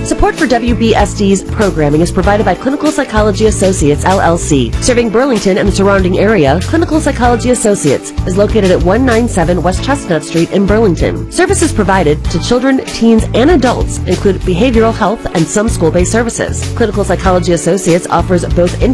Support for WBSD's programming is provided by Clinical Psychology Associates, LLC. Serving Burlington and the surrounding area, Clinical Psychology Associates is located at 197 West Chestnut Street in Burlington. Services provided to children, teens, and adults include behavioral health and some school-based services. Clinical Psychology Associates offers both